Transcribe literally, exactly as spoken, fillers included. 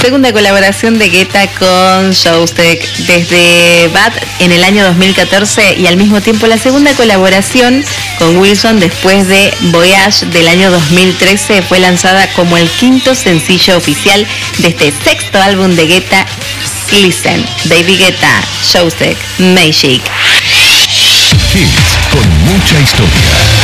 segunda colaboración de Guetta con Jowstek desde Bad en el año dos mil catorce y al mismo tiempo la segunda colaboración con Wilson después de Voyage del año dos mil trece. Fue lanzada como el quinto sencillo oficial de este sexto álbum de Guetta, Listen. David Guetta, Jowstek, Magic. Hits con mucha historia.